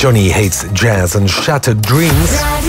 Johnny Hates Jazz en Shattered Dreams.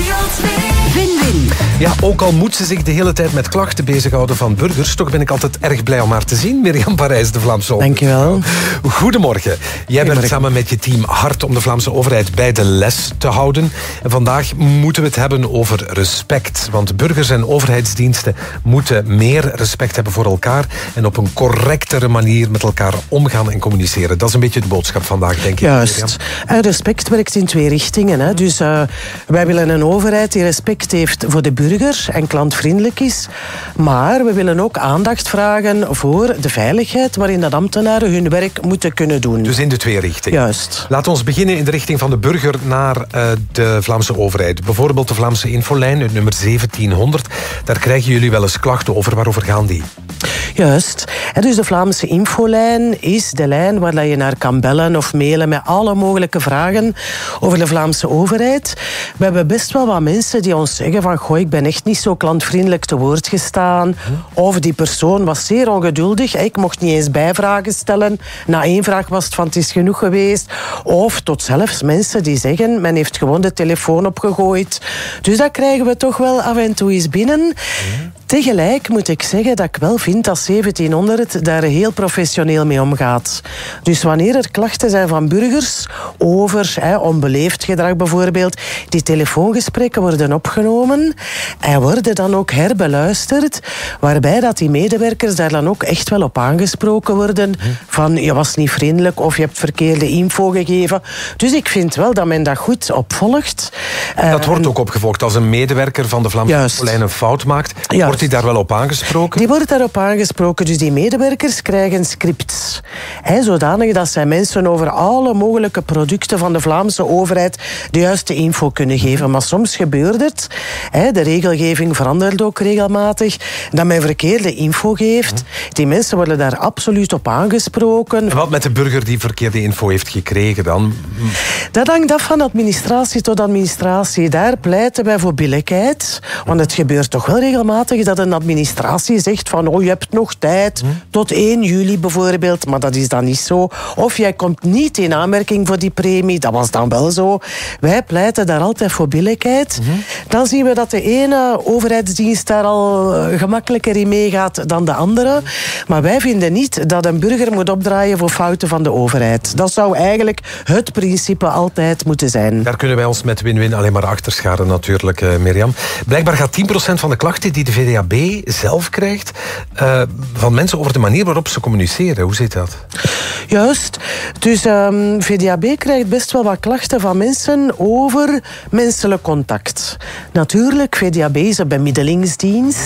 Win-win. Ja, ook al moet ze zich de hele tijd met klachten bezighouden van burgers, toch ben ik altijd erg blij om haar te zien. Mirjam Parijs, de Vlaamse overheid. Dankjewel. Goedemorgen. Jij werkt samen met je team hard om de Vlaamse overheid bij de les te houden. En vandaag moeten we het hebben over respect. Want burgers en overheidsdiensten moeten meer respect hebben voor elkaar en op een correctere manier met elkaar omgaan en communiceren. Dat is een beetje de boodschap vandaag, denk ik. Juist. Respect werkt in twee richtingen. Hè. Dus wij willen een overheid die respect heeft voor de burger en klantvriendelijk is. Maar we willen ook aandacht vragen voor de veiligheid waarin dat ambtenaren hun werk moeten kunnen doen. Dus in de twee richtingen. Juist. Laten we beginnen in de richting van de burger naar de Vlaamse overheid. Bijvoorbeeld de Vlaamse infolijn, het nummer 1700. Daar krijgen jullie wel eens klachten over. Waarover gaan die? Juist. En dus de Vlaamse infolijn is de lijn waar je naar kan bellen of mailen met alle mogelijke vragen over de Vlaamse overheid. We hebben best wel wat mensen die ons zeggen van goh, ik ben echt niet zo klantvriendelijk te woord gestaan. Of die persoon was zeer ongeduldig. Ik mocht niet eens bijvragen stellen. Na één vraag was het van het is genoeg geweest. Of tot zelfs mensen die zeggen men heeft gewoon de telefoon opgegooid. Dus dat krijgen we toch wel af en toe eens binnen. Tegelijk moet ik zeggen dat ik wel vind dat 1700 daar heel professioneel mee omgaat. Dus wanneer er klachten zijn van burgers over onbeleefd gedrag bijvoorbeeld, die telefoongesprekken worden opgenomen en worden dan ook herbeluisterd, waarbij dat die medewerkers daar dan ook echt wel op aangesproken worden van je was niet vriendelijk of je hebt verkeerde info gegeven. Dus ik vind wel dat men dat goed opvolgt. Dat wordt ook opgevolgd. Als een medewerker van de Vlaamse infolijn een fout maakt, wordt hij daar wel op aangesproken? Die wordt daarop aangesproken. Dus die medewerkers krijgen scripts. Zodanig dat zij mensen over alle mogelijke producten van de Vlaamse overheid de juiste info kunnen geven. Maar soms gebeurt het, de regelgeving verandert ook regelmatig, dat men verkeerde info geeft. Die mensen worden daar absoluut op aangesproken. En wat met de burger die verkeerde info heeft gekregen dan? Dat hangt af van administratie tot administratie. Daar pleiten wij voor billijkheid. Want het gebeurt toch wel regelmatig dat een administratie zegt van oh, je hebt nog tijd tot 1 juli bijvoorbeeld, maar dat is dan niet zo. Of jij komt niet in aanmerking voor die premie, dat was dan wel zo. Wij pleiten daar altijd voor billijkheid. Dan zien we dat de ene overheidsdienst daar al gemakkelijker in meegaat dan de andere. Maar wij vinden niet dat een burger moet opdraaien voor fouten van de overheid. Dat zou eigenlijk het principe altijd moeten zijn. Daar kunnen wij ons met win-win alleen maar achter scharen natuurlijk, Mirjam. Blijkbaar gaat 10% van de klachten die de VDAB zelf krijgt van mensen over de manier waarop ze communiceren. Hoe zit dat? Juist. Dus VDAB krijgt best wel wat klachten van mensen over menselijk contact. Natuurlijk, VDAB is een bemiddelingsdienst.